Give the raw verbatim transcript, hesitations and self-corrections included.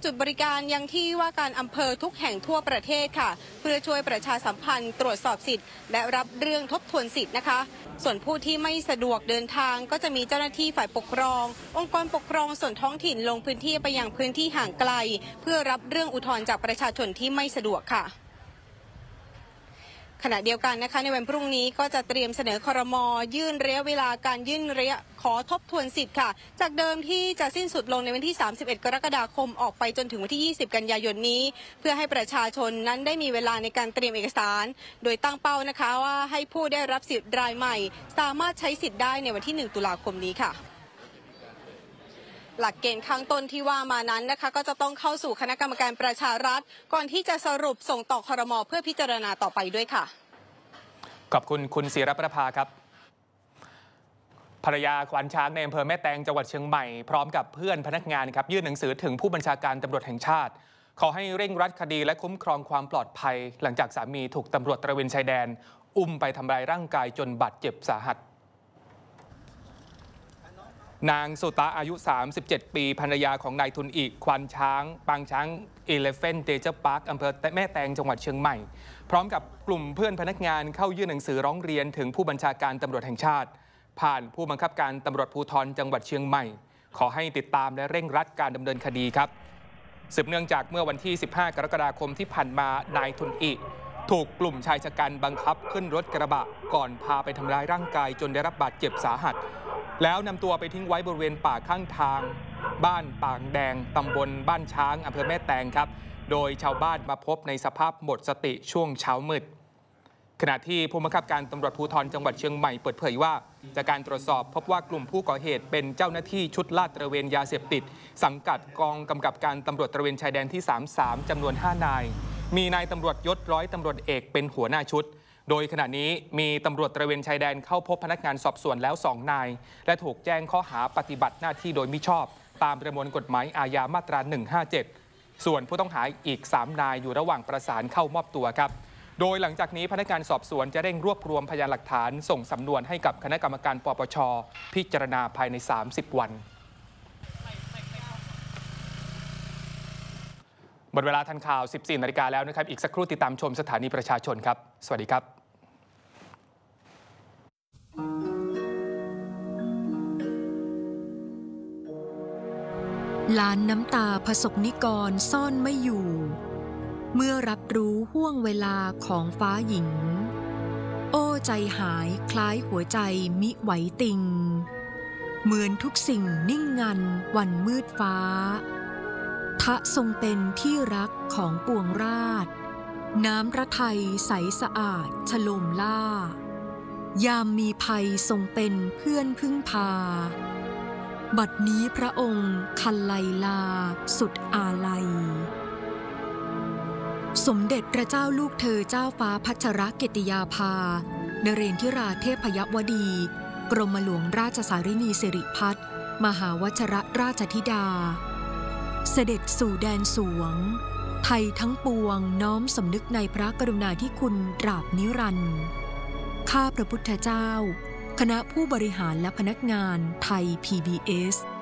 จุดบริการยังที่ว่าการอำเภอทุกแห่งทั่วประเทศค่ะเพื่อช่วยประชาสัมพันธ์ตรวจสอบสิทธิ์และรับเรื่องทบทวนสิทธิ์นะคะส่วนผู้ที่ไม่สะดวกเดินทางก็จะมีเจ้าหน้าที่ฝ่ายปกครององค์กรปกครองส่วนท้องถิ่นลงพื้นที่ไปยังพื้นที่ห่างไกลเพื่อรับเรื่องอุทธรณ์จากประชาชนที่ไม่สะดวกค่ะขณะเดียวกันนะคะในวันพรุ่งนี้ก็จะเตรียมเสนอครม.ยื่นระยะเวลาการยื่นระยะขอทบทวนสิทธิ์ค่ะจากเดิมที่จะสิ้นสุดลงในวันที่สามสิบเอ็ดกรกฎาคมออกไปจนถึงวันที่ยี่สิบกันยายนนี้เพื่อให้ประชาชนนั้นได้มีเวลาในการเตรียมเอกสารโดยตั้งเป้านะคะว่าให้ผู้ได้รับสิทธิ์รายใหม่สามารถใช้สิทธิ์ได้ในวันที่หนึ่งตุลาคมนี้ค่ะหลักเกณฑ์ข้างต้นที่ว่ามานั้นนะคะก็จะต้องเข้าสู่คณะกรรมการประชารัฐก่อนที่จะสรุปส่งต่อครม.เพื่อพิจารณาต่อไปด้วยค่ะขอบคุณคุณศิรประภาครับภรรยาขวัญช้างในอำเภอแม่แตงจังหวัดเชียงใหม่พร้อมกับเพื่อนพนักงานครับยื่นหนังสือถึงผู้บัญชาการตำรวจแห่งชาติขอให้เร่งรัดคดีและคุ้มครองความปลอดภัยหลังจากสามีถูกตำรวจตระเวนชายแดนอุ้มไปทำร้ายร่างกายจนบาดเจ็บสาหัสนางสุตาอายุสามสิบเจ็ดปีภรรยาของนายทุนอีกควานช้างปางช้างเอเลฟเฟนเตเจอร์พาร์คอำเภอแม่แตงจังหวัดเชียงใหม่พร้อมกับกลุ่มเพื่อนพนักงานเข้ายื่นหนังสือร้องเรียนถึงผู้บัญชาการตำรวจแห่งชาติผ่านผู้บังคับการตำรวจภูธรจังหวัดเชียงใหม่ขอให้ติดตามและเร่งรัดการดำเนินคดีครับสืบเนื่องจากเมื่อวันที่สิบห้ากรกฎาคมที่ผ่านมานายทุนอีกถูกกลุ่มชายชะกันบังคับขึ้นรถกระบะก่อนพาไปทำร้ายร่างกายจนได้รับบาดเจ็บสาหัสแล้วนำตัวไปทิ้งไว้บริเวณป่าข้างทางบ้านปางแดงตำบลบ้านช้างอำเภอแม่แตงครับโดยชาวบ้านมาพบในสภาพหมดสติช่วงเช้ามืดขณะที่ผู้บังคับการตำรวจภูธรจังหวัดเชียงใหม่เปิดเผยว่าจากการตรวจสอบพบว่ากลุ่มผู้ก่อเหตุเป็นเจ้าหน้าที่ชุดลาดตระเวนยาเสพติดสังกัดกองกำกับการตำรวจตระเวนชายแดนที่สามสิบสามจำนวนห้านายมีนายตำรวจยศร้อยตำรวจเอกเป็นหัวหน้าชุดโดยขณะนี้มีตำรวจตระเวนชายแดนเข้าพบพนักงานสอบสวนแล้วสองนายและถูกแจ้งข้อหาปฏิบัติหน้าที่โดยมิชอบตามประมวลกฎหมายอาญามาตราหนึ่งห้าเจ็ดส่วนผู้ต้องหาอีกสามนายอยู่ระหว่างประสานเข้ามอบตัวครับโดยหลังจากนี้พนักงานสอบสวนจะเร่งรวบรวมพยานหลักฐานส่งสำนวนให้กับคณะกรรมการปปช.พิจารณาภายในสามสิบวันหมดเวลาทันข่าว สิบสี่นาฬิกาแล้วนะครับอีกสักครู่ติดตามชมสถานีประชาชนครับสวัสดีครับล้านน้ำตาผสกนิกรซ่อนไม่อยู่เมื่อรับรู้ห่วงเวลาของฟ้าหญิงโอ้ใจหายคล้ายหัวใจมิไหวติงเหมือนทุกสิ่งนิ่งงันวันมืดฟ้าทะทรงเป็นที่รักของปวงราษฎร์น้ำพระทัยใสสะอาดฉโลมล่ายามมีภัยทรงเป็นเพื่อนพึ่งพาบัดนี้พระองค์คันไลลาสุดอาลัยสมเด็จพระเจ้าลูกเธอเจ้าฟ้าพัชรกิติยาภานเรนทิราเทพยวดีกรมหลวงราชสารินีสิริพัฒน์มหาวชรราชธิดาเสด็จสู่แดนสวงไทยทั้งปวงน้อมสำนึกในพระกรุณาธิคุณตราบนิรันดร์ข้าพระพุทธเจ้าคณะผู้บริหารและพนักงานไทย พี บี เอส